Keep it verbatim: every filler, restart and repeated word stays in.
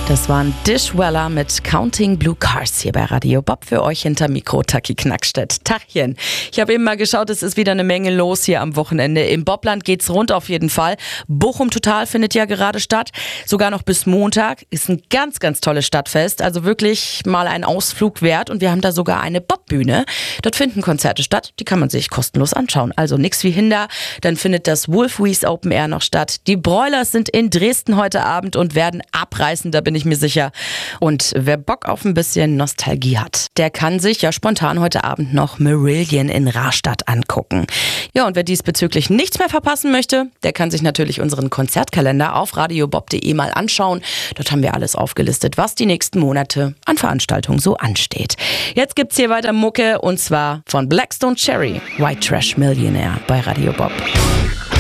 Das waren Dishwalla mit Counting Blue Cars hier bei Radio Bob für euch hinter Mikro Taki Knackstedt. Tachchen. Ich habe eben mal geschaut, es ist wieder eine Menge los hier am Wochenende. Im Bobland geht's rund auf jeden Fall. Bochum Total findet ja gerade statt. Sogar noch bis Montag. Ist ein ganz, ganz tolles Stadtfest. Also wirklich mal ein Ausflug wert. Und wir haben da sogar eine Bobbühne. Dort finden Konzerte statt. Die kann man sich kostenlos anschauen. Also nix wie hinder. Dann findet das Wolfwies Open Air noch statt. Die Broilers sind in Dresden heute Abend und werden abreißen. Da bin ich mir sicher. Und wer Bock auf ein bisschen Nostalgie hat, der kann sich ja spontan heute Abend noch Marillion in Rastatt angucken. Ja, und wer diesbezüglich nichts mehr verpassen möchte, der kann sich natürlich unseren Konzertkalender auf radiobob punkt de mal anschauen. Dort haben wir alles aufgelistet, was die nächsten Monate an Veranstaltungen so ansteht. Jetzt gibt's hier weiter Mucke und zwar von Blackstone Cherry, White Trash Millionaire bei Radio Bob.